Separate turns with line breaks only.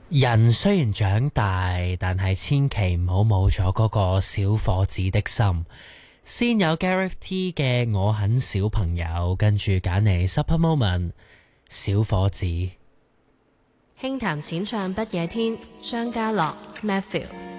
人雖然長大，但係千祈唔好冇咗嗰個小伙子的心。先有 Gareth T 嘅我很小朋友，跟住揀嚟 Super Moment 小伙子。
輕談淺唱不夜天，張家樂 Matthew。